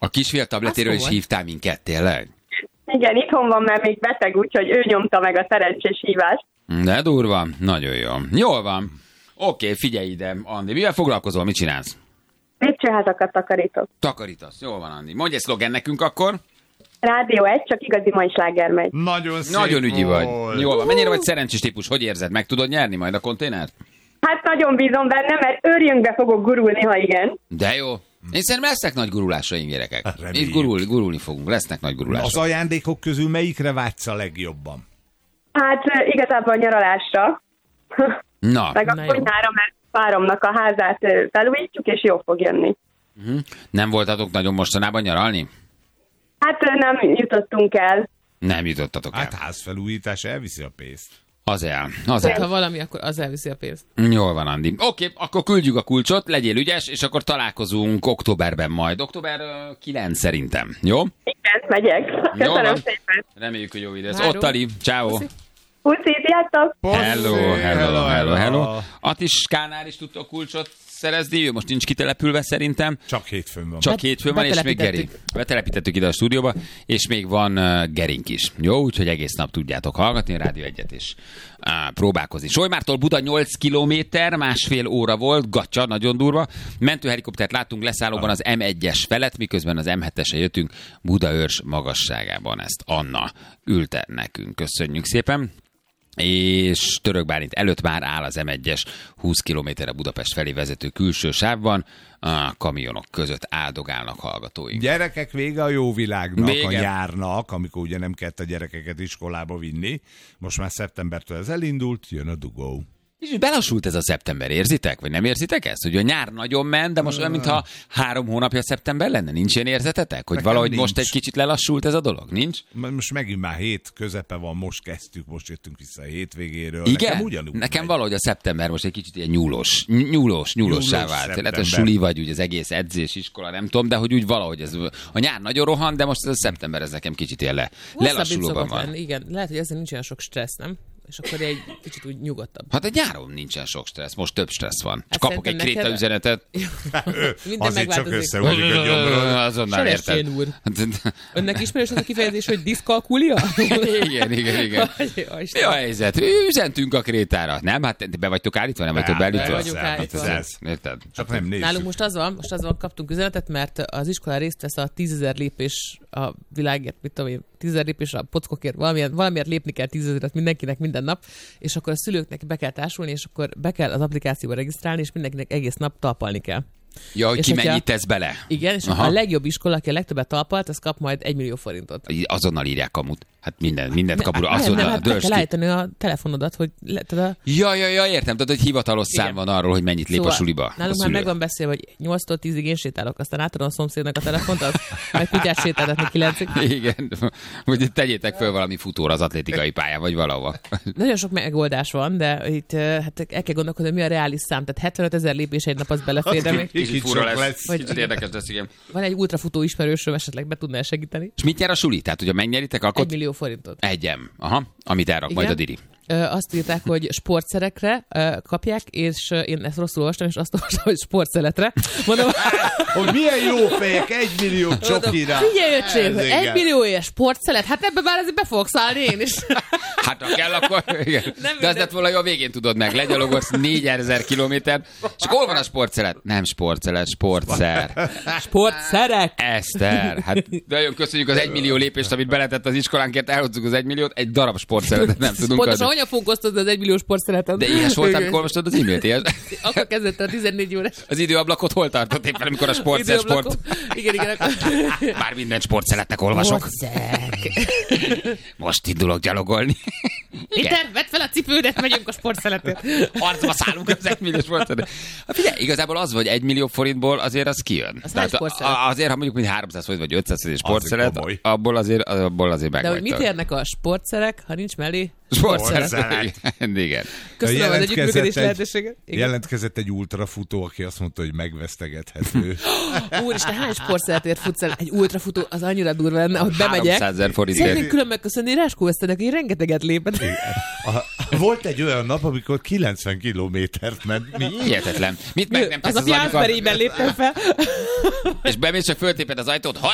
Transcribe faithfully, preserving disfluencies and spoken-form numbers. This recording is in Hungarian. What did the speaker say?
A kisfiat tabletéről is hívtál minket, tényleg? Igen, itthon van, mert még beteg, úgyhogy ő nyomta meg a szerencsés hívást. De durva, nagyon jó. Jól van. Oké, figyelj ide, Andi. Mivel foglalkozol, mit csinálsz? Lépcsőházakat takarítok. Takarítasz, jól van, Andi. Mondj egy szlogen nekünk akkor. Rádió egy, csak igazi mai sláger megy. Nagyon szép Nagyon ügyi vagy. volt. Jól van. Mennyire vagy szerencsés típus? Hogy érzed? Meg tudod nyerni majd a konténert? Hát nagyon bízom benne, mert őrjönkbe fogok gurulni, ha igen. De jó. Én szerintem lesznek nagy gurulásaim, gyerekek. Reméljük. Itt gurul, gurulni fogunk, lesznek nagy gurulások. Az ajándékok közül melyikre vágysz a legjobban? Hát igazából a nyaralásra. Na. Meg a Na jó. konyhára, mert páromnak a házát ö, felújítjuk, és jó fog jönni. Uh-huh. Nem voltatok nagyon mostanában nyaralni? Hát ö, nem jutottunk el. Nem jutottatok el. Hát házfelújítás elviszi a pénzt. Az el. Az Ha el. valami, akkor az elviszi a pénzt. Jól van, Andi. Oké, akkor küldjük a kulcsot, legyél ügyes, és akkor találkozunk októberben majd. Október kilenc szerintem. Jó? Igen, megyek. Jó Köszönöm van. szépen. Reméljük, hogy jó idesz. Várunk. Ott Ali, ciao. Puszi, sziasztok! Hello, hello, hello, hello. Atiskánál is tudtok kulcsot szerezni, ő most nincs kitelepülve szerintem. Csak hétfőn van. Csak Bet- hétfőn van, és még betelepítettük. Gering. Betelepítettük ide a stúdióba, és még van uh, Gerink is. Jó, úgyhogy egész nap tudjátok hallgatni a Rádió egyet és uh, próbálkozni. Solymártól Buda nyolc kilométer, másfél óra volt, gacsa, nagyon durva. Mentőhelikoptert láttunk leszállóban az em egyes felett, miközben az em hetesre jöttünk Budaörs magasságában. Ezt Anna ülte nekünk. Köszönjük szépen. És Török Bálint előtt már áll az em egyes húsz kilométerre Budapest felé vezető külső sávban, a kamionok között áldogálnak hallgatóink. Gyerekek, vége a jó világnak, Vége. a nyárnak, amikor ugye nem kellett a gyerekeket iskolába vinni. Most már szeptembertől ez elindult, jön a dugó. És belassult ez a szeptember, érzitek? Vagy nem érzitek ezt? Hogy a nyár nagyon ment, de most olyan, mintha három hónapja szeptember lenne. Nincs ilyen érzetetek? Hogy Nekem valahogy nincs. most egy kicsit lelassult ez a dolog? Nincs? Most megint már hét közepe van, most kezdtük, most jöttünk vissza a hétvégéről. Igen? Nekem ugyanúgy Nekem megy. valahogy a szeptember most egy kicsit ilyen nyúlós, ny- nyúlós, nyúlossá Nyúlós vált. Lehet, szeptember. hogy suli vagy úgy az egész edzés, iskola, nem tudom, de hogy úgy valahogy ez, a nyár nagyon rohan, de most ez a szeptember ez nekem kicsit ilyen le, Hosszabb itt lelassulóban szokott van. lenni, igen. Lehet, hogy ezzel nincs olyan sok stressz, nem? És akkor egy kicsit úgy nyugodtabb. Hát a nyáron nincsen sok stressz, most több stressz van. Hát Kapok egy szerintem kréta neked- üzenetet. Minden Azért csak megváltozik. összehúzik a gyomrod. Azonnal érted. Seresén úr. Önnek ismerős az a kifejezés, hogy diszkalkulia? Igen, igen, igen. Jaj, Mi Istenem. a helyzet? Üzentünk a krétára. Nem? Hát be vagytok állítva, nem vagytok Be beállítva? vagyunk állítva. Hát ez. Érted? Csak nem nézzük. Nálunk most az van, most az van, kaptunk üzenetet, mert az iskolán részt vesz a tízezer lépés a világért, mit tudom én, tízezer lépés a pockokért, valamiért, valamiért lépni kell tízezeret mindenkinek minden nap, és akkor a szülőknek be kell társulni, és akkor be kell az applikációba regisztrálni, és mindenkinek egész nap talpalni kell. Ja, hogy És ki hogyha- mennyit tesz bele. Igen, és Aha. a legjobb iskola, aki a legtöbbet talpalt, az kap majd egy millió forintot. Azonnal írják kamut. Hát minden, mindent Ne- kapura, nem, nem, azonnal hát be dörs kell ki. állítani a telefonodat, hogy le, tudod, Ja, ja, ja, értem. Tudod, hogy hivatalos szám Igen. van arról, hogy mennyit lép a suliba. Nálunk a már szülő. meg van beszélve, hogy nyolctól tízig én sétálok, aztán átadom a szomszédnak a telefont, az majd kutyát sétáltatni kilencig. Igen, hogy tegyétek föl valami futóra az atlétikai pályán, vagy valahova. Nagyon sok megoldás van, de itt eh, hát el kell gondolkodni, hogy mi a reális szám. Tehát hetvenöt ezer lépés egy nap az belefér, de még Kicsit fura sok lesz. lesz. Vagy- Kicsit érdekes lesz, igen. van egy ultrafutó ismerősöm, esetleg be tudná segíteni. És mit nyer a suli? Tehát, hogy a megnyeritek, Egy akkor millió forintot. egyem. Aha, amit elrak Igen. majd a diri. Ö, azt írták, hogy sportszerekre ö, kapják, és ö, én ezt rosszul olvastam, és azt olvastam, hogy sportszeletre. Mondom, Hogy milyen jó fejek, egy millió csokira. figyelj öcsém, Ez egy igen. millióért sportszelet, hát ebbe már azért be fogok szállni én is. Hát ha kell, akkor igen. De az minden. lett volna, jó, a végén tudod meg. Legyalogolsz négyezer kilométer. És akkor hol van a sportszelet? Nem sportszelet, sportszer. Sportszerek! Eszter, hát nagyon köszönjük az egymillió lépést, amit beletett az iskolánkért, elhozzuk az egymilliót, egy darab sportszeletet nem tudunk Pontosan adni. anya fogunk osztozni az egymilliós sportszeletet. De éhes voltál, amikor olvastad az e-mailt? Éhes? Akkor kezdett a tizennégy órás Az időablakot hol tartott éppen, amikor a sportszer időablakon. sport? Igen, igen. Akkor... Már minden sportszeletnek olvasok. Most indulok gyalogolni. Péter, vedd fel a cipődet, megyünk a sportszeletért. Harcba szállunk az egymillió sportszelet. Hát figyelj, igazából az, hogy egy millió forintból azért az kijön. Az Tehát hány sportszelet? a- azért, ha mondjuk mint háromszáz forint vagy ötszáz forint egy Az sportszelet, komoly. abból azért, abból azért De hogy megvagytok. mit érnek a sportszerek, ha nincs mellé Sportszelet. Sportszelet. Igen. Igen. Köszönöm az Jelentkezett együttműködés egy- lehetőséget. Igen. Jelentkezett egy ultrafutó, aki azt mondta, hogy megvesztegethető. Úristen, hány sportszeletért futsz el? Egy ultrafutó, az annyira durva lenne, hogy bemegyek. háromszázezer forintért. Szeretnék külön megköszönni Ráskó Eszternek, hogy rengeteget lépett. A, volt egy olyan nap, amikor kilencven kilométert ment. Mi? Hihetetlen. Mit meg nem tesz Az a az anyuka? Jászberében léptem fel. És bemész, csak föltéped az ajtót,